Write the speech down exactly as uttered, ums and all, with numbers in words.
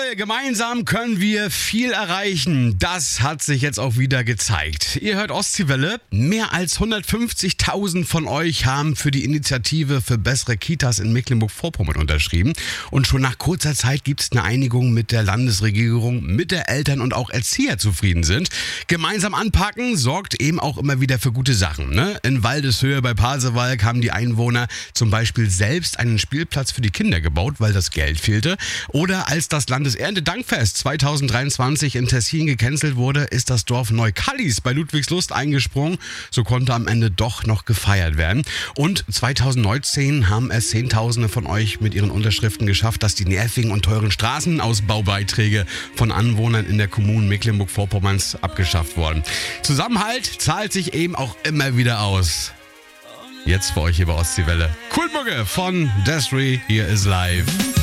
gemeinsam können wir viel erreichen. Das hat sich jetzt auch wieder gezeigt. Ihr hört Ostseewelle. Mehr als hundertfünfzigtausend von euch haben für die Initiative für bessere Kitas in Mecklenburg-Vorpommern unterschrieben. Und schon nach kurzer Zeit gibt es eine Einigung mit der Landesregierung, mit der Eltern und auch Erzieher zufrieden sind. Gemeinsam anpacken sorgt eben auch immer wieder für gute Sachen. Ne? In Waldeshöhe bei Pasewalk haben die Einwohner zum Beispiel selbst einen Spielplatz für die Kinder gebaut, weil das Geld fehlte. Oder als das Landeserntedankfest zweitausenddreiundzwanzig in Tessin gecancelt wurde, ist das Dorf Neukallis bei Ludwigslust eingesprungen. So konnte am Ende doch noch gefeiert werden. Und zweitausendneunzehn haben es Zehntausende von euch mit ihren Unterschriften geschafft, dass die nervigen und teuren Straßenausbaubeiträge von Anwohnern in der Kommune Mecklenburg-Vorpommerns abgeschafft wurden. Zusammenhalt zahlt sich eben auch immer wieder aus. Jetzt für euch hier bei Ostseewelle. Cool Mucke von Desri, hier ist live.